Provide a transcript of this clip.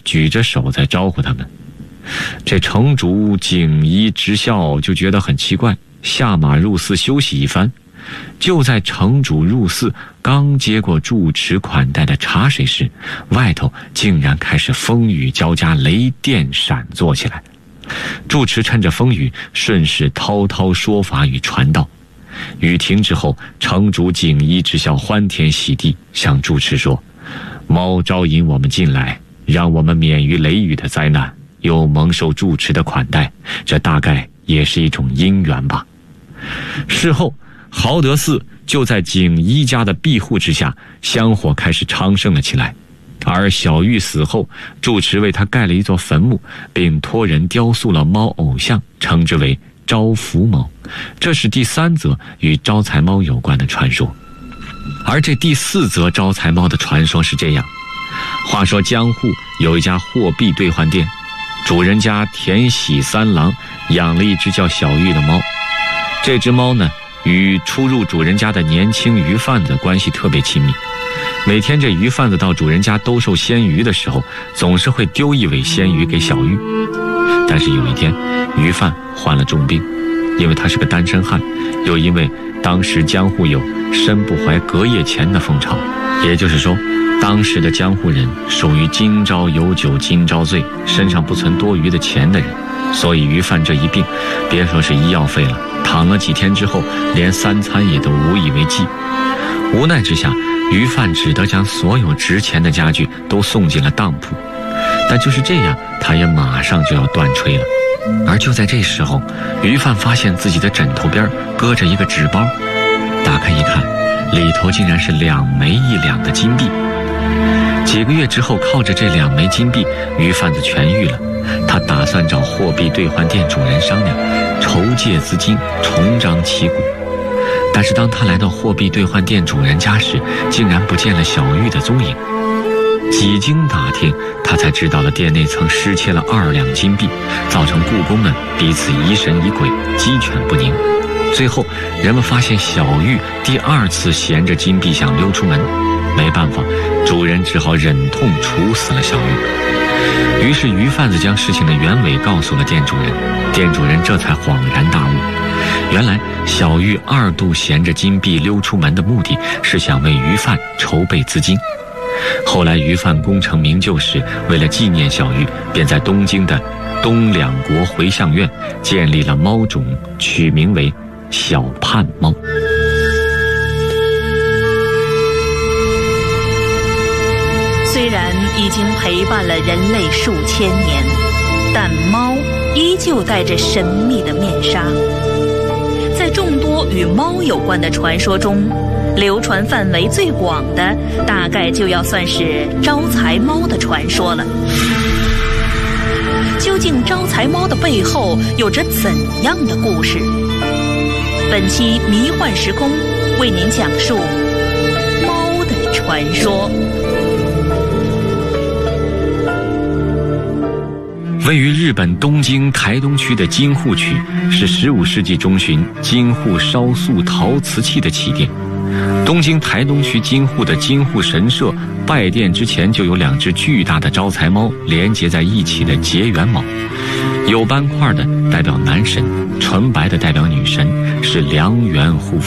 举着手在招呼他们。这城主锦衣之孝就觉得很奇怪，下马入寺休息一番。就在城主入寺刚接过住持款待的茶水时，外头竟然开始风雨交加，雷电闪作起来。住持趁着风雨顺势滔滔说法与传道。雨停之后，城主锦衣之孝欢天喜地向住持说：猫招引我们进来，让我们免于雷雨的灾难，又蒙受住持的款待，这大概也是一种因缘吧。事后豪德寺就在锦衣家的庇护之下，香火开始昌盛了起来。而小玉死后，住持为他盖了一座坟墓，并托人雕塑了猫偶像，称之为招福猫。这是第3则与招财猫有关的传说。而这第4则招财猫的传说是这样：话说江户有一家货币兑换店，主人家田喜三郎养了一只叫小玉的猫。这只猫呢，与出入主人家的年轻鱼贩子关系特别亲密。每天这鱼贩子到主人家兜售鲜鱼的时候，总是会丢一尾鲜鱼给小玉。但是有一天，鱼贩患了重病，因为他是个单身汉，又因为当时江户有身不怀隔夜钱的风潮，也就是说，当时的江户人属于今朝有酒今朝醉，身上不存多余的钱的人。所以鱼贩这一病，别说是医药费了，躺了几天之后，连3餐也都无以为继。无奈之下，鱼贩只得将所有值钱的家具都送进了当铺。但就是这样，他也马上就要断炊了。而就在这时候，鱼贩发现自己的枕头边搁着一个纸包，打开一看，里头竟然是2枚1两的金币。几个月之后，靠着这2枚金币，鱼贩子痊愈了。他打算找货币兑换店主人商量，筹借资金，重张旗鼓。但是当他来到货币兑换店主人家时，竟然不见了小玉的踪影。几经打听，他才知道了店内曾失窃了2两金币，造成雇工们彼此疑神疑鬼，鸡犬不宁。最后人们发现小玉第2次衔着金币想溜出门，没办法，主人只好忍痛处死了小玉。于是鱼贩子将事情的原委告诉了店主人，店主人这才恍然大悟，原来小玉2度衔着金币溜出门的目的是想为鱼贩筹备资金。后来鱼贩功成名就时，为了纪念小玉，便在东京的东两国回向院建立了猫种，取名为小盼猫。 虽然已经陪伴了人类数千年，但猫依旧戴着神秘的面纱。在众多与猫有关的传说中，流传范围最广的大概就要算是招财猫的传说了。究竟招财猫的背后有着怎样的故事？本期迷幻时空为您讲述猫的传说。 位于日本东京台东区的金户区是15世纪中旬金户烧塑陶瓷器的起点。东京台东区金户的金户神社拜殿之前就有2只巨大的招财猫连接在一起的结缘猫，有斑块的代表男神，纯白的代表女神，是良缘护